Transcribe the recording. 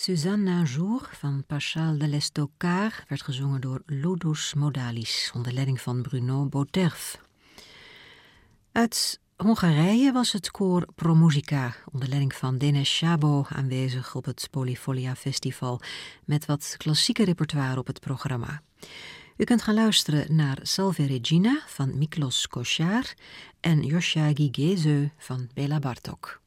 Suzanne un jour van Paschal de l'Estocard werd gezongen door Ludus Modalis onder leiding van Bruno Bauterf. Uit Hongarije was het koor ProMuzica onder leiding van Denis Szabo aanwezig op het Polyfolia Festival met wat klassieke repertoire op het programma. U kunt gaan luisteren naar Salve Regina van Miklos Kossár en Josia Gigese van Béla Bartók.